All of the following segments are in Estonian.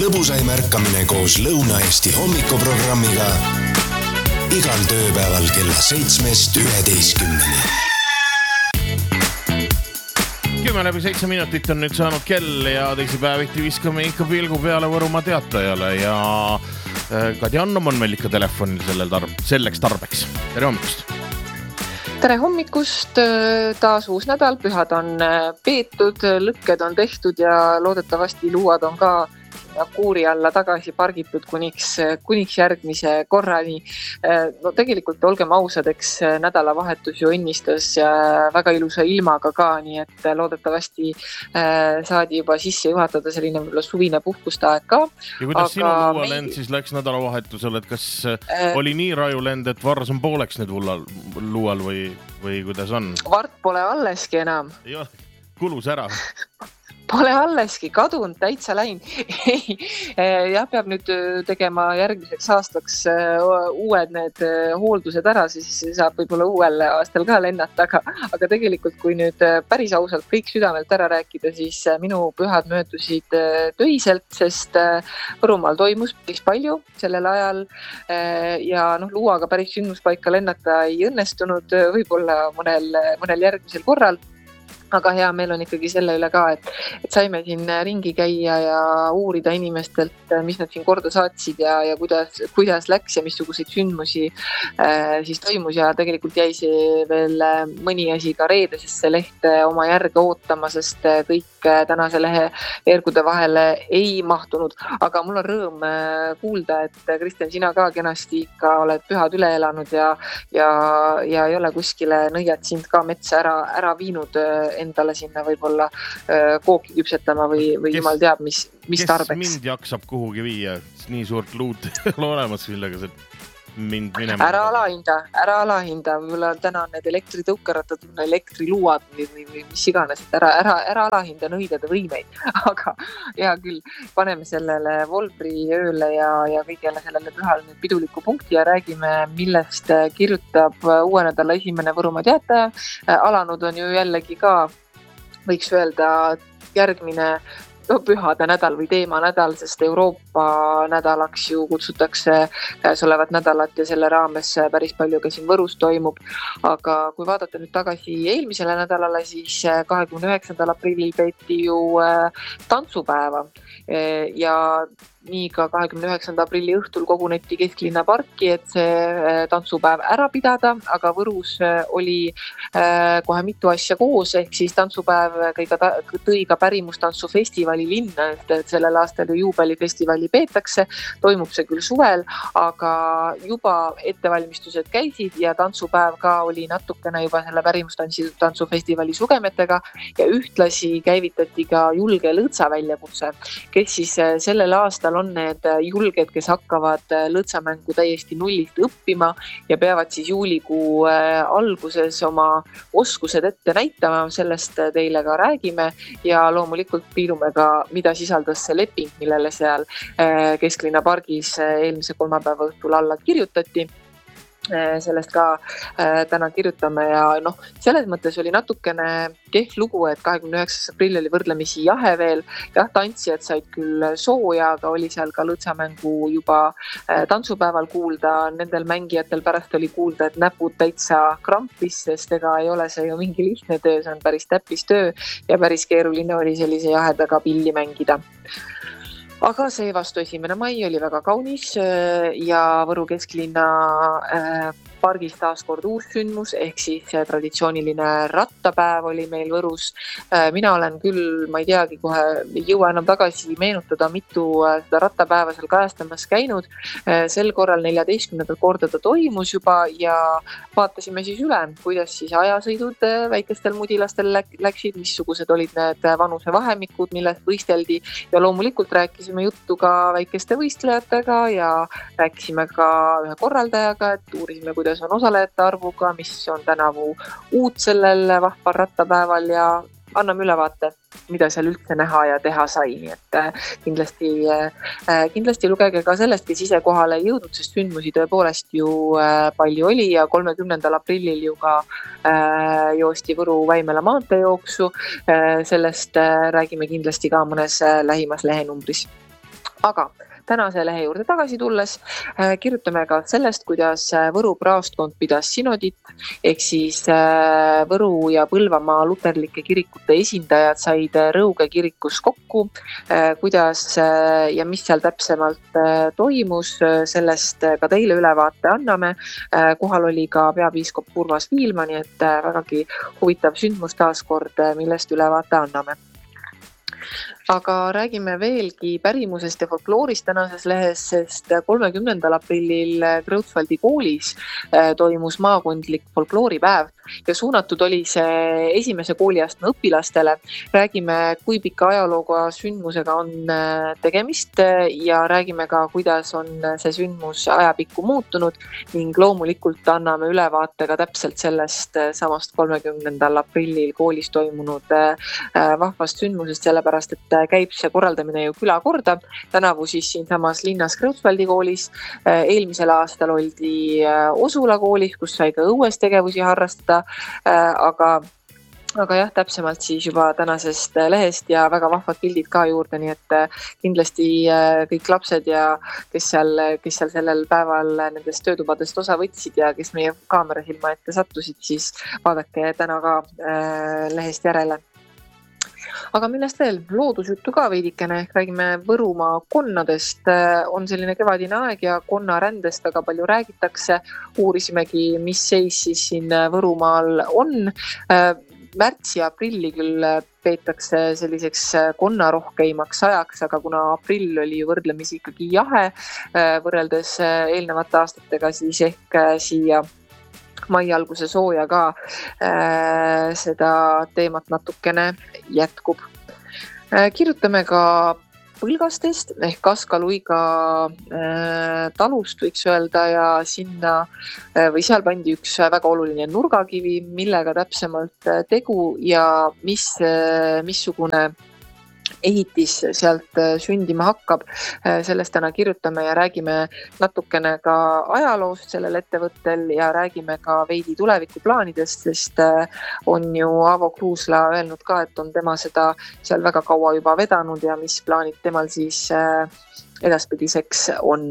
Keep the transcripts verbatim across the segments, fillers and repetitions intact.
lõbusaim ärkamine koos Lõuna-Eesti hommikuprogrammiga igal tööpäeval kella seitsmest üheteistkümneni. Kümme läbi seitse minutit on nüüd saanud kell ja teisipäeviti viskame ikka pilgu peale Võrumaa Teatajale ja Kadi Annom on meil ikka telefonil sellel tarb- selleks tarbeks. Tere hommikust! Tere hommikust! Taas uus nädal, pühad on peetud, lõkked on tehtud ja loodetavasti luuad on ka kuuri alla tagasi pargitud kuniks, kuniks järgmise korrani. No tegelikult olgem ausad, eks nädalavahetus ju õnnistas väga ilusa ilmaga ka, nii et loodetavasti saadi juba sisse juhatada selline suvine puhkustaeg ka. Ja kuidas Aga sinu luualend meil... siis läks nädalavahetusel, et kas äh... oli nii rajulend, et varras on pooleks nüüd luual või, või kuidas on? Vart pole alleski enam. Ja, kulus ära. Pole alleski, kadunud, täitsa läin. Jah, peab nüüd tegema järgmiseks aastaks uued need hooldused ära, siis saab võib-olla uuel aastal ka lennata, aga, aga tegelikult kui nüüd päris ausalt kõik südamelt ära rääkida, siis minu pühad möödusid töiselt, sest Võrumaal toimus päris palju sellel ajal ja noh, luuaga päris sündmuspaika lennata ei õnnestunud, võib-olla mõnel, mõnel järgmisel korral. Aga hea meil on ikkagi selle üle ka, et, et saime siin ringi käia ja uurida inimestelt, mis nad siin korda saatsid ja, ja kuidas, kuidas läks ja missuguseid sündmusi äh, siis toimus ja tegelikult jäi see veel mõni asi ka reedesesse lehte oma järge ootama, sest kõik tänase lehe ergude vahele ei mahtunud. Aga mul on rõõm kuulda, et Kristjan, sina ka kenasti ikka oled pühad üle elanud ja, ja, ja ei ole kuskile nõiad sind ka metsa ära, ära viinud endale sinna võib-olla kooki küpsetama või, või kes, jumal teab, mis, mis kes tarbeks. Kes mind jaksab kuhugi viia, nii suurt luud olemas, millega see mind minema. Ära alahinda, ära alahinda. Võib-olla täna on need elektritõukerattad, elektriluuad või, või, või mis iganes, et ära, ära, ära alahinda nõidade võimeid. Aga hea küll, paneme sellele Volbri ööle ja, ja kõigele sellele pühale piduliku punkti ja räägime, millest kirjutab uue nädala esimene Võrumaa Teataja. Alanud on ju jällegi ka, võiks öelda, järgmine no, pühade nädal või teema nädal, sest Euroopa nädalaks ju kutsutakse käesolevat nädalat ja selle raames päris palju ka siin Võrus toimub. Aga kui vaadata nüüd tagasi eelmisele nädalale, siis kahekümne üheksandal aprillil peeti ju tantsupäeva ja nii ka kahekümne üheksanda aprilli õhtul koguneti Kesklinna parki, et see tantsupäev ära pidada, aga Võrus oli kohe mitu asja koos, ehk siis tantsupäev tõi ka pärimustantsufestivali linna, et sellel aastal ju juubelifestivali peetakse, toimub see küll suvel, aga juba ettevalmistused käisid ja tantsupäev ka oli natukene juba selle pärimustantsufestivali sugemetega ja ühtlasi käivitati ka julge lõõtsa väljakutse, kes siis sellel aastal on need julged, kes hakkavad lõõtsamängu täiesti nullist õppima ja peavad siis juulikuu alguses oma oskused ette näitama, sellest teile ka räägime ja loomulikult piilume ka, mida sisaldas see leping, millele seal Kesklinna pargis eelmise kolmapäeva õhtul alla kirjutati. Sellest ka äh, täna kirjutame ja noh, selles mõttes oli natukene kehv lugu, et kahekümne üheksandal aprillil oli võrdlemisi jahe veel. Jah, tantsijad said küll sooja, aga oli seal ka lõõtsamängu juba äh, tantsupäeval kuulda. Nendel mängijatel pärast oli kuulda, et näpud täitsa krampis, sest ega ei ole see ju mingi lihtne töö, see on päris täppis töö ja päris keeruline oli sellise jahedaga pilli mängida. Aga see vastu esimene mai oli väga kaunis ja Võru Kesklinna pargis taas kord uus sündmus, ehk siis traditsiooniline rattapäev oli meil Võrus. Mina olen küll, ma ei teagi, kohe ei jõua enam tagasi meenutada, mitu seda rattapäeva seal kajastamas käinud. Sel korral neljateistkümnendal korda ta toimus juba ja vaatasime siis üle, kuidas siis ajasõidud väikestel mudilastel läksid, missugused olid need vanusevahemikud, millest võisteldi ja loomulikult rääkisime juttu ka väikeste võistlejatega ja rääkisime ka ühe korraldajaga, et uurisime, kuidas on osalejate arvuga, mis on tänavu uut sellel vahval rattapäeval ja anname ülevaate, mida seal üldse näha ja teha sai. Et kindlasti, kindlasti lugege ka sellest, kes ise kohale jõudnud, sest sündmusi tõepoolest ju palju oli ja kolmekümnendal aprillil ju ka joosti Võru Väimela maanteejooksu. Sellest räägime kindlasti ka mõnes lähimas lehenumbris. Aga tänase lehe juurde tagasi tulles kirjutame ka sellest, kuidas Võru praostkond pidas synodit, ehk siis Võru ja Põlvamaa luterlike kirikute esindajad said Rõuge kirikus kokku, kuidas ja mis seal täpsemalt toimus, sellest ka teile ülevaate anname. Kohal oli ka peapiiskop Urmas Viilma, nii et vägagi huvitav sündmus taaskord, millest ülevaate anname. Aga räägime veelgi pärimusest ja folkloorist tänases lehes, sest kolmekümnendal aprillil Kreutzwaldi koolis toimus maakondlik folklooripäev ja suunatud oli see esimese kooliastme õpilastele. Räägime, kui pika ajalooga sündmusega on tegemist ja räägime ka, kuidas on see sündmus ajapikku muutunud ning loomulikult anname ülevaate ka täpselt sellest samast kolmekümnendal aprillil koolis toimunud vahvast sündmusest, sellepärast et käib see korraldamine ju küla korda. Tänavu siis siin samas linnas Kreutzwaldi koolis. Eelmisel aastal oldi Osula koolis, kus sai ka õues tegevusi harrastada, aga aga jah, täpsemalt siis juba tänasest lehest ja väga vahvad pildid ka juurde, nii et kindlasti kõik lapsed ja kes seal, kes seal sellel päeval nendest töötubadest osa võtsid ja kes meie kaamerasilma ette sattusid, siis vaadake täna ka lehest järele. Aga millest veel? Loodusjuttu ka veidikene, ehk räägime Võrumaa konnadest. On selline kevadine aeg ja konnarändest väga palju räägitakse. Uurisimegi, mis seis siis siin Võrumaal on. Märtsi ja aprilli küll peetakse selliseks konnarohkeimaks ajaks, aga kuna aprill oli võrdlemisi ikkagi jahe võrreldes eelnevate aastatega, siis ehk siia mai alguse sooja ka äh, seda teemat natukene jätkub. Äh, kirjutame ka Põlgastest ehk Kaska-Luiga äh, talust võiks öelda ja sinna äh, või seal pandi üks väga oluline nurgakivi, millega täpsemalt tegu ja mis, äh, missugune ehitis sealt sündima hakkab. Sellest täna kirjutame ja räägime natukene ka ajaloost sellel ettevõttel ja räägime ka veidi tulevikuplaanidest, sest on ju Aavo Kruusla öelnud ka, et on tema seda seal väga kaua juba vedanud ja mis plaanid temal siis edaspidiseks on.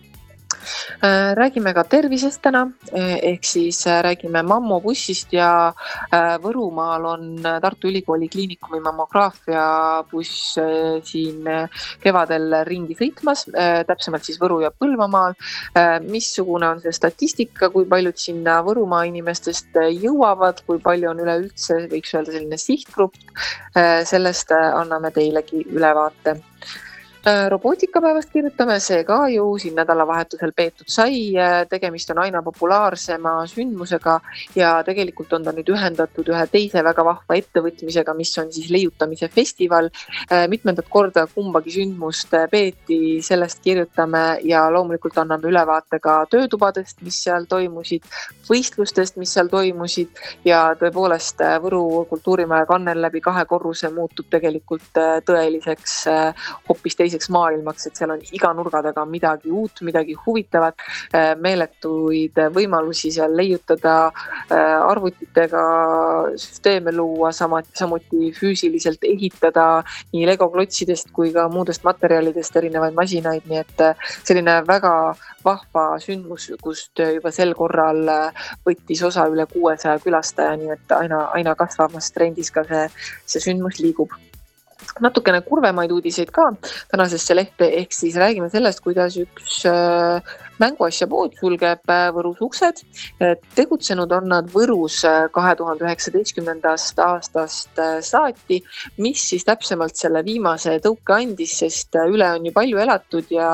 Räägime ka tervisest täna, ehk siis räägime mammobussist ja Võrumaal on Tartu Ülikooli kliinikumi mammograafia buss siin kevadel ringi sõitmas, täpsemalt siis Võru ja Põlvamaal. Missugune on see statistika, kui paljud sinna Võrumaa inimestest jõuavad, kui palju on üleüldse, võiks öelda selline sihtgrupp, sellest anname teilegi ülevaate. Robootikapäevast kirjutame, see ka ju siin nädalavahetusel peetud sai, tegemist on aina populaarsema sündmusega ja tegelikult on ta nüüd ühendatud ühe teise väga vahva ettevõtmisega, mis on siis leiutamise festival. Mitmendat korda kumbagi sündmust peeti, sellest kirjutame ja loomulikult anname ülevaate ka töötubadest, mis seal toimusid, võistlustest, mis seal toimusid ja tõepoolest Võru kultuurimaja kannel läbi kahe korruse muutub tegelikult tõeliseks hoopis teiseks maailmaks, et seal on iga nurga taga midagi uut, midagi huvitavat, meeletuid võimalusi seal leiutada, arvutitega süsteeme luua, samuti füüsiliselt ehitada nii legoklotsidest kui ka muudest materjalidest erinevaid masinaid, nii et selline väga vahva sündmus, kust juba sel korral võttis osa üle kuuesaja külastaja, nii et aina, aina kasvamas trendis ka see, see sündmus liigub. Natukene kurvemaid uudiseid ka tänasesse lehte, ehk siis räägime sellest, kuidas üks mänguasja pood sulgeb Võrus uksed. Tegutsenud on nad Võrus kahe tuhande üheksateistkümnendast aastast saati, mis siis täpsemalt selle viimase tõuke andis, sest üle on ju palju elatud ja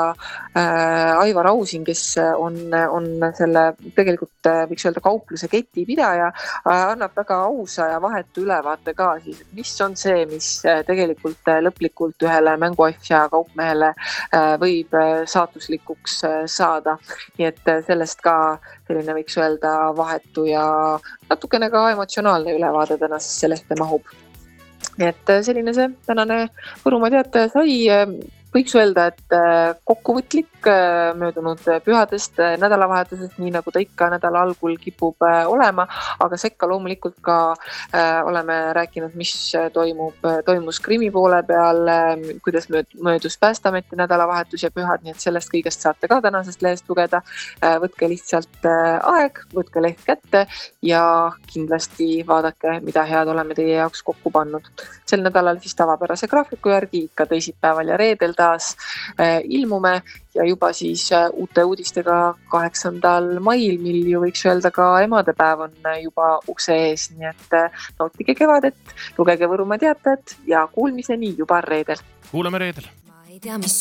Aivar Ausin, kes on, on selle tegelikult võiks öelda kaupluse ketipidaja, annab väga ausa ja vahetu ülevaate ka, siis, mis on see, mis tegelikult lõplikult ühele mänguasja kaupmehele võib saatuslikuks saada. Nii et sellest ka selline võiks öelda vahetu ja natukene ka emotsionaalne ülevaade tänasesse lehte mahub. Nii et selline see tänane Võrumaa teataja sai. võiks öelda, et kokkuvõtlik möödunud pühadest, nädalavahetusest, nii nagu ta ikka nädala algul kipub olema, aga sekka loomulikult ka oleme rääkinud, mis toimub, toimus Krimmi poole peal, kuidas möödus Päästeameti nädalavahetus ja pühad, nii et sellest kõigest saate ka tänasest lehest lugeda. Võtke lihtsalt aeg, võtke leht kätte ja kindlasti vaadake, mida head oleme teie jaoks kokku pannud. Sel nädalal siis tavapärase graafiku järgi ikka teisipäeval ja reedel taas ilmume ja juba siis uute uudistega kaheksandal mail, mil ju võiks öelda ka emadepäev on juba ukse ees, nii et nautige kevadet, lugege Võrumaa Teatajat ja kuulmiseni juba reedel. Kuuleme reedel. Ma ei tea, mis